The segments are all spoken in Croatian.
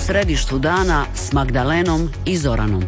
središtu dana s Magdalenom i Zoranom.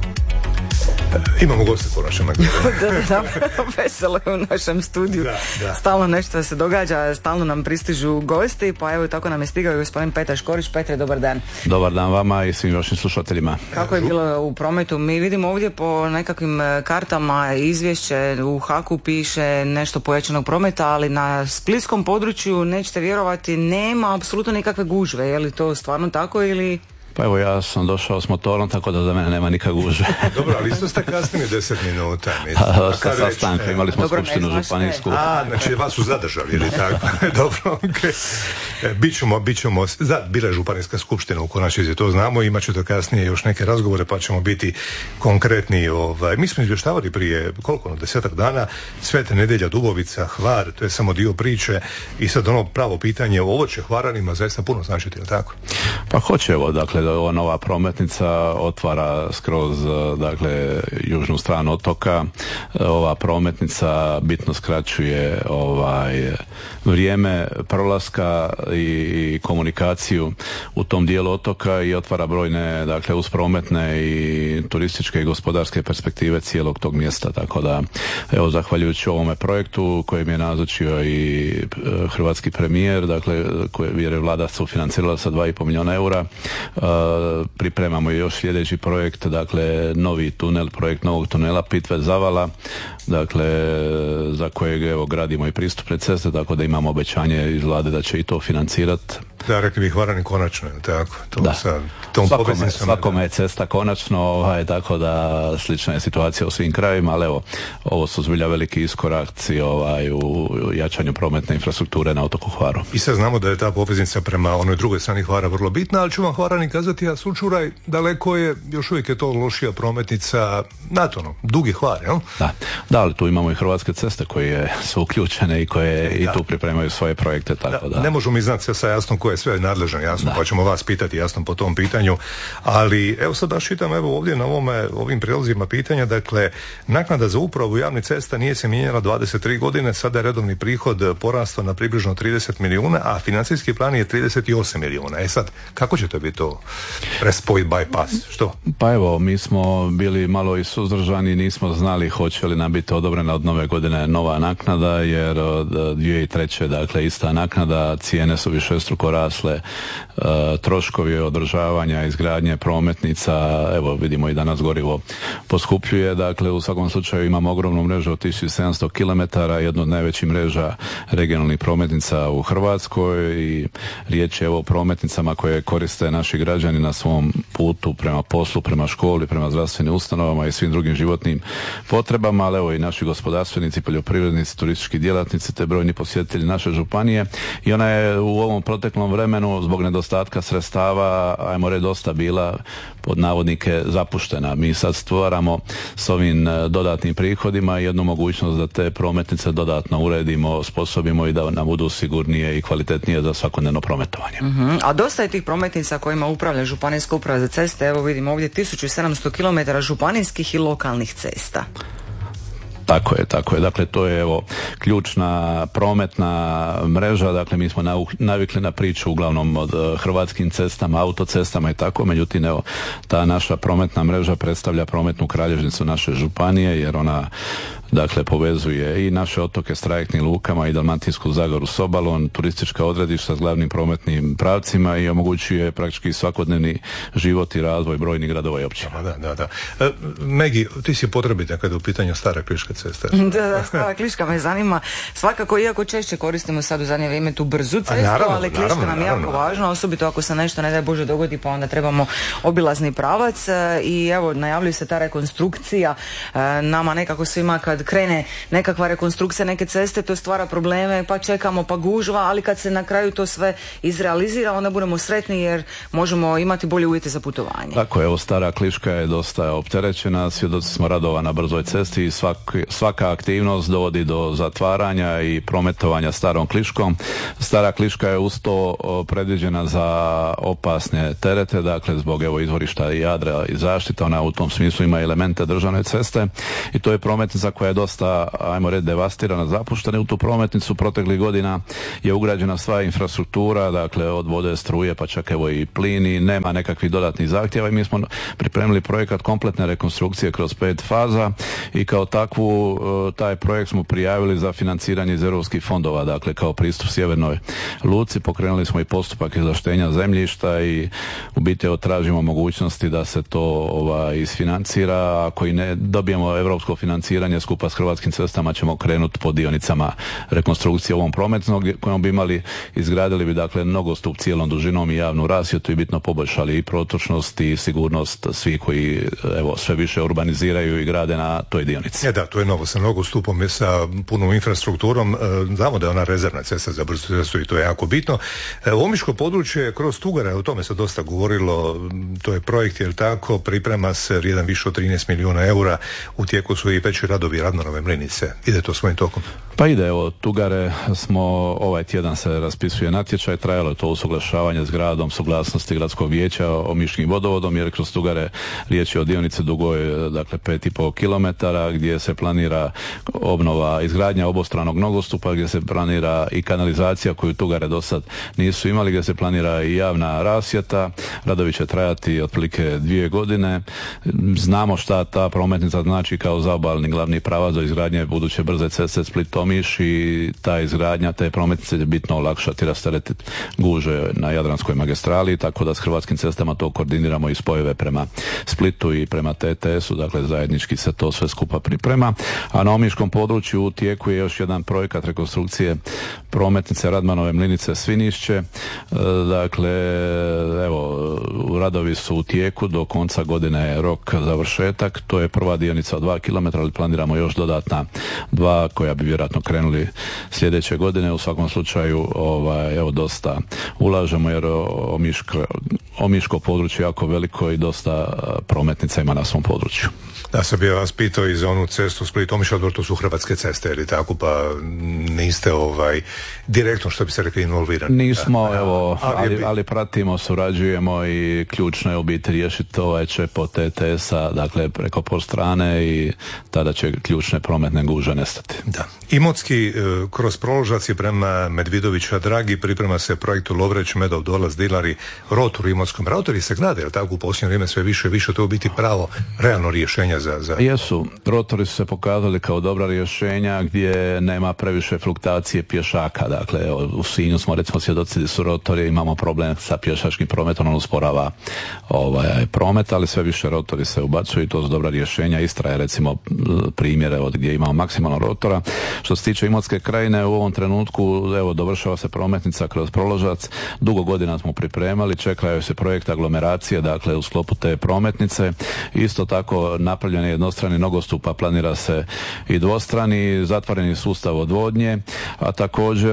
Imamo goste po našem Da, veselo je u našem studiju. Da. Stalno nešto se događa, stalno nam pristižu gosti, pa evo tako nam je stigao i gospodin Petar Škorić. Petre, dobar dan. Dobar dan vama i svim vašim slušateljima. Kako je bilo u prometu? Mi vidimo ovdje po nekakvim kartama izvješće, u HAK-u piše nešto pojačanog prometa, ali na splitskom području, nećete vjerovati, nema apsolutno nikakve gužve. Je li to stvarno tako ili... Pa evo, ja sam došao s motorom, tako da za mene nema nikakve gužve. Dobro, ali isto ste kasnili 10 minuta. Sastanka, imali smo skupštinu županijsku. Znači vas su zadržali, ili tako? Dobro, okay. Bićemo, bila je županijska skupština u konačnici, to znamo, imat ćete kasnije još neke razgovore, pa ćemo biti konkretni. Mi smo izvještavali prije, 10 dana, Sveta Nedjelja, Dubovica, Hvar, to je samo dio priče, i sad ono pravo pitanje, ovo će Hvaranima zaista puno značiti, je li tako? Pa hoće, evo, dakle, ova nova prometnica otvara skroz, dakle, južnu stranu otoka. Ova prometnica bitno skraćuje vrijeme prolaska i komunikaciju u tom dijelu otoka i otvara brojne, dakle, usprometne i turističke i gospodarske perspektive cijelog tog mjesta, tako da, evo, zahvaljujući ovome projektu kojem je nazočio i hrvatski premijer, dakle, jer je vlada sufinancirala sa 2,5 milijuna eura, pripremamo još sljedeći projekt, dakle novi tunel, projekt novog tunela Pitve Zavala, dakle za kojeg evo gradimo i pristupne ceste, tako da imamo obećanje iz vlade da će i to financirati. Da, rekli bi Hvarani konačno, tako? To da. Svakome je cesta konačno, tako da slična je situacija u svim krajevima, ali evo, ovo su zbilja veliki iskoraci u jačanju prometne infrastrukture na otoku Hvaru. I sad znamo da je ta poveznica prema onoj drugoj strani Hvara vrlo bitna, ali ću vam Hvarani kazati, a Sučuraj daleko je, još uvijek je to lošija prometnica Dugi Hvar, jel? Da, ali tu imamo i Hrvatske ceste koje su uključene i koje i tu pripremaju svoje projekte, tako da. Ne možemo mi znati sa jasno ko je sve nadležan, jasno, pa ćemo vas pitati jasno po tom pitanju, ali evo sad baš čitam ovdje na ovim prilozima pitanja, dakle, naknada za upravu javnih cesta nije se mijenjala 23 godine, sada je redovni prihod porastao na približno 30 milijuna, a financijski plan je 38 milijuna. Sad, kako će to biti to prespojit bypass? Što? Pa evo, mi smo bili malo i suzdržani, nismo znali hoće li nam biti odobrena od nove godine nova naknada, jer od 2003. dakle ista naknada, cijene su višestruko rasle, troškovi održavanja, izgradnje prometnica, evo vidimo i danas gorivo poskupljuje, dakle u svakom slučaju imamo ogromnu mrežu od 1700 km, jednu od najvećih mreža regionalnih prometnica u Hrvatskoj i riječ je o prometnicama koje koriste naši građani na svom putu prema poslu, prema školi, prema zdravstvenim ustanovama i svim drugim životnim potrebama, ali evo i naši gospodarstvenici, poljoprivrednici, turistički djelatnici te brojni posjetitelji naše županije, i ona je u ovom proteklom vremenu zbog nedostatka sredstava, ajmo reći, dosta bila pod navodnike zapuštena. Mi sad stvaramo s ovim dodatnim prihodima jednu mogućnost da te prometnice dodatno uredimo, osposobimo i da nam budu sigurnije i kvalitetnije za svakodnevno prometovanje. A dosta je tih prometnica kojima upravlja Županijska uprava za ceste, evo vidimo ovdje 1700 km županijskih i lokalnih cesta. Tako je. Dakle, to je evo ključna prometna mreža. Dakle, mi smo navikli na priču uglavnom od hrvatskim cestama, autocestama i tako. Međutim, evo, ta naša prometna mreža predstavlja prometnu kralježnicu naše županije, jer ona dakle povezuje i naše otoke s trajektnim lukama i Dalmatinsku zagoru s obalom, turistička odredišta s glavnim prometnim pravcima i omogućuje praktički svakodnevni život i razvoj brojnih gradova i općina. Da. Megi, ti si potrebita kada je u pitanju Stara Kliška cesta. Da, Stara Kliška me zanima. Svakako, iako češće koristimo sad u zadnje vrijeme tu brzu cestu, ali Kliška nam je jako važna, osobito ako se nešto ne daj Bože dogodi, pa onda trebamo obilazni pravac i evo, najavljuje se ta rekonstrukcija. Nama nekako svima kad krene nekakva rekonstrukcija neke ceste, to stvara probleme, pa čekamo, pa gužva, ali kad se na kraju to sve izrealizira, onda budemo sretni jer možemo imati bolje uvjete za putovanje. Tako je, evo, Stara Kliška je dosta opterećena, svjedoci smo radova na brzoj cesti i svaka aktivnost dovodi do zatvaranja i prometovanja Starom Kliškom. Stara Kliška je uz to predviđena za opasne terete, dakle zbog evo izvorišta Jadra i zaštita, ona u tom smislu ima elemente državne ceste i to je prometnica koja koja je dosta, ajmo reći, devastirana, zapuštena. U tu prometnicu proteklih godina je ugrađena sva infrastruktura, dakle od vode, struje, pa čak evo i plin, i nema nekakvih dodatnih zahtjeva i mi smo pripremili projekat kompletne rekonstrukcije kroz 5 faza i kao takvu taj projekt smo prijavili za financiranje iz europskih fondova, dakle kao pristup sjevernoj luci. Pokrenuli smo i postupak izvlaštenja zemljišta i u biti tražimo mogućnosti da se to isfinancira. Ako i ne dobijemo europsko financiranje, skupa s Hrvatskim cestama ćemo krenuti po dionicama rekonstrukcije ovom prometnog kojom bi izgradili bi dakle nogostup cijelom dužinom i javnu rasvjetu i bitno poboljšali i protočnost i sigurnost svih koji sve više urbaniziraju i grade na toj dionici. Da, to je novo sa nogostupom i sa punom infrastrukturom. Znamo da je ona rezervna cesta za brzu cestu i to je jako bitno. Omiško područje kroz Tugare, o tome se dosta govorilo, to je projekt, jel tako, priprema se vrijedan više od 13 milijuna eura, u tijeku su i veći radovi Radmanove mlinice. Ide to svojim tokom? Pa ide, Tugare smo, ovaj tjedan se raspisuje natječaj, trajalo je to usuglašavanje s gradom, suglasnosti gradskog vijeća Omiškim vodovodom, jer kroz Tugare riječ je o dionici dugoj, dakle 5,5 km, gdje se planira obnova, izgradnja obostranog nogostupa, gdje se planira i kanalizacija koju Tugare do sad nisu imali, gdje se planira i javna rasvjeta. Radovi će trajati otprilike 2 godine. Znamo šta ta prometnica znači kao zaobalni glavni pravac do izgradnje buduće brze ceste Split-Omiš i ta izgradnja te prometnice će bitno olakšati, rasteretiti gužve na Jadranskoj magistrali, tako da s Hrvatskim cestama to koordiniramo i spojeve prema Splitu i prema TTS-u, dakle zajednički se to sve skupa priprema. A na omiškom području u tijeku je još jedan projekat rekonstrukcije prometnice Radmanove mlinice Svinišće. Dakle, radovi su u tijeku, do konca godine je rok završetak. To je prva dionica od 2 km, ali planiramo još dodatna 2 koja bi vjerojatno krenuli sljedeće godine. U svakom slučaju dosta ulažemo jer omiško područje je jako veliko i dosta prometnica ima na svom području. Da, sam bih vas pitao i za onu cestu Split-Omiš, to su Hrvatske ceste, ili tako, pa niste direktno, što bi se rekli, involvirani. Nismo, ali pratimo, surađujemo i ključno je u biti riješiti ovaj čep od TTS-a, dakle preko por strane, i tada će ključne prometne gužve nestati. Da. Imotski kroz Proložac i prema Medvidovića Dragi priprema se projektu Lovreć, Medov, Dolaz, Dilari, rotor u Imotskom. Rotori se grade, jer tako u posljednje vrijeme sve više, to biti pravo, realno rješenje za... Jesu, rotori su se pokazali kao dobra rješenja gdje nema previše fluktuacije pješaka, dakle u Sinju smo recimo svjedoci da su rotori, imamo problem sa pješačkim prometom, on usporava promet, ali sve više rotori se ubacuju i to su dobra rješenja. Istra je recimo primjere od gdje imamo maksimalno rotora. Što se tiče Imotske krajine, u ovom trenutku dovršava se prometnica kroz Proložac, dugo godina smo pripremali, čekaju se projekt aglomeracije, dakle u sklopu te prometnice. Isto tako napravljen je jednostrani nogostup, a planira se i dvostrani, zatvoreni sustav odvodnje, a također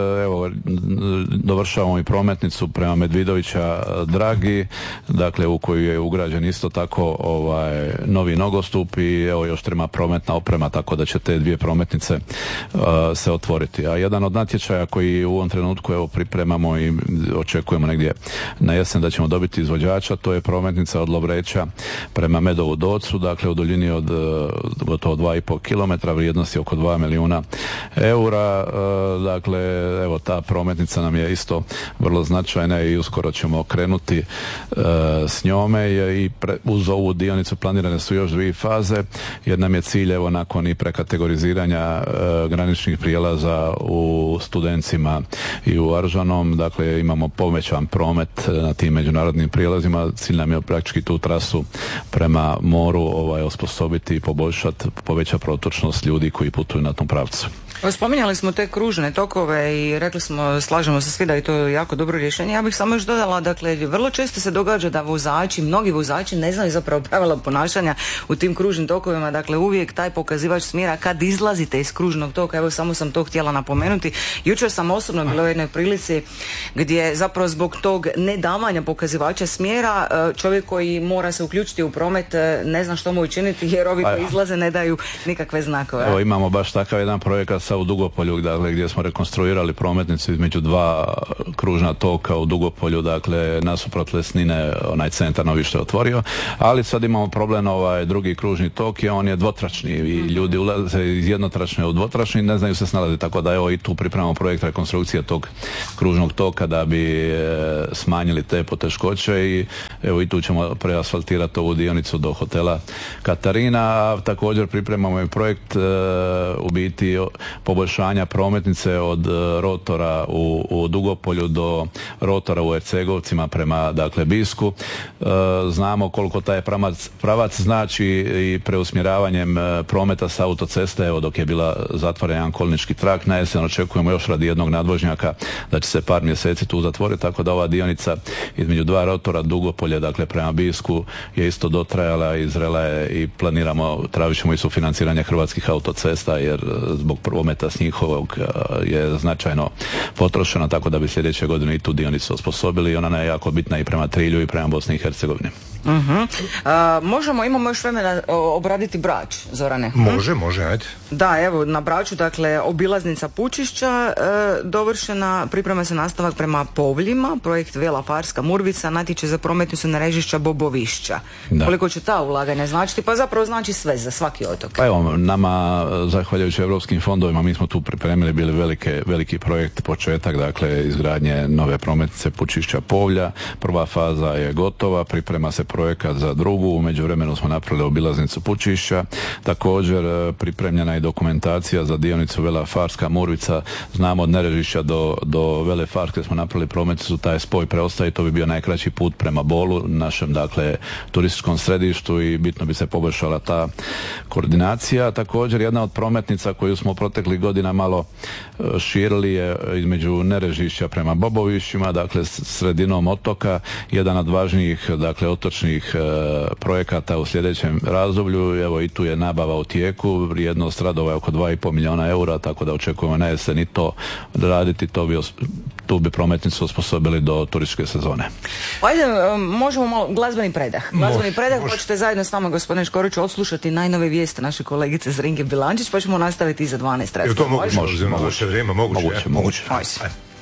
dovršavamo i prometnicu prema Medvidovića Dragi, dakle u koju je ugrađen isto tako novi nogostup i još treba prometna oprema, tako da će te dvije prometnice se otvoriti. A jedan od natječaja koji u ovom trenutku pripremamo i očekujemo negdje na jesen da ćemo dobiti izvođača, to je prometnica od Lovreća prema Medovu Docu, dakle u duljini od gotovo 2,5 km, vrijednosti oko 2 milijuna eura. Dakle, ta prometnica nam je isto vrlo značajna i uskoro ćemo krenuti s njome i uz ovu dionicu planirane su još 2 faze, jer nam je cilj nakon i prekategoriziranja graničnih prijelaza u Studencima i u Aržanom, dakle imamo povećan promet na tim međunarodnim prijelazima, cilj nam je praktički tu trasu prema moru osposobiti i poboljšati, poveća protočnost ljudi koji putuju na tom pravcu. Spominjali smo te kružne tokove i rekli smo, slažemo se svi da je to jako dobro rješenje. Ja bih samo još dodala, dakle, vrlo često se događa da mnogi vozači ne znaju zapravo pravila ponašanja u tim kružnim tokovima, dakle uvijek taj pokazivač smjera kad izlazite iz kružnog toka, evo samo sam to htjela napomenuti. Jučer sam osobno bila u jednoj prilici gdje zapravo zbog tog nedavanja pokazivača smjera čovjek koji mora se uključiti u promet ne zna što mu učiniti jer ovi koji izlaze ne daju nikakve znakove. Evo imamo baš takav jedan projekat u Dugopolju, dakle, gdje smo rekonstruirali prometnicu između dva kružna toka u Dugopolju, dakle, nasuprot Lesnine, onaj centar novi što je otvorio, ali sad imamo problem, drugi kružni tok je, on je dvotračni i ljudi ulaze iz jednotračne u dvotračni, ne znaju se snalaziti, tako da evo i tu pripremamo projekt rekonstrukcije tog kružnog toka da bi smanjili te poteškoće i evo i tu ćemo preasfaltirati ovu dionicu do hotela Katarina, a također pripremamo i projekt u biti poboljšanja prometnice od rotora u Dugopolju do rotora u Ercegovcima prema, dakle, Bisku. Znamo koliko taj pravac znači i preusmjeravanjem prometa sa autoceste, evo dok je bila zatvoren jedan kolnički trak, na jesen očekujemo još radi jednog nadvožnjaka da će se par mjeseci tu zatvoriti, tako da ova dionica između dva rotora Dugopolje, dakle prema Bisku, je isto dotrajala i zrela je i tražit ćemo i sufinanciranje Hrvatskih autocesta jer zbog prometa s njihovog je značajno potrošeno, tako da bi sljedeće godine i tu dionicu osposobili i ona je jako bitna i prema Trilju i prema Bosni i Hercegovini. Imamo još vremena obraditi Brač, Zorane? Može, ajde. Da, evo, na Braču, dakle, obilaznica Pučišća, dovršena, priprema se nastavak prema Povljima, projekt Vela Farska Murvica, natječaj za prometnicu na Režišća Bobovišća. Da. Koliko će ta ulaganja značiti? Pa zapravo znači sve za svaki otok. Pa evo, nama, zahvaljujući europskim fondovima, mi smo tu pripremili bili veliki projekt, početak, dakle, izgradnje nove prometnice Pučišća Povlja. Prva faza je gotova, priprema se projekat za drugu, u međuvremenu smo napravili obilaznicu Pučišća, također pripremljena je dokumentacija za dionicu Vela Farska Murvica, znamo od Nerežišća do Vele Farske smo napravili prometnicu, taj spoj preostaje, to bi bio najkraći put prema Bolu, našem, dakle, turističkom središtu i bitno bi se poboljšala ta koordinacija. Također jedna od prometnica koju smo proteklih godina malo širili je između Nerežišća prema Bobovišćima, dakle sredinom otoka, jedan od važnijih, dakle, otočnih projekata u sljedećem razdoblju. Evo i tu je nabava u tijeku, vrijednost radova je oko 2,5 milijuna eura, tako da očekujemo na jesen i to raditi, tu bi prometnicu osposobili do turističke sezone. Ajde, možemo malo glazbeni predah. Hoćete zajedno s nama, gospodine Škoriću, odslušati najnove vijesti naše kolegice Zrinke Bilančić, pa ćemo nastaviti iza 12 razgovora. To moguće. Moguće.